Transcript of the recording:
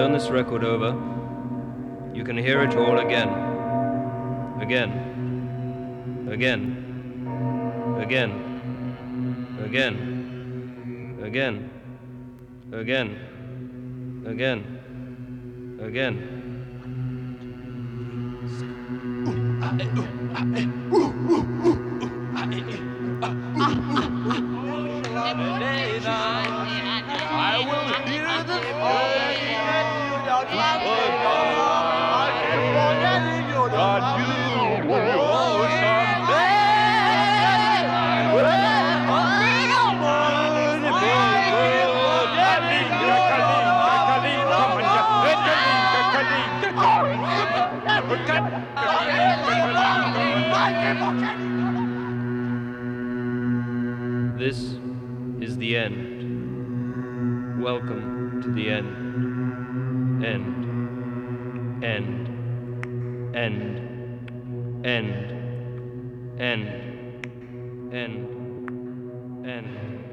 Turn this record over, you can hear it all again. Again. Again. Again. Again. Again. Again. Again. Again. I will hear the This is the end. Welcome to the end. End. End. End. End. End. End. End.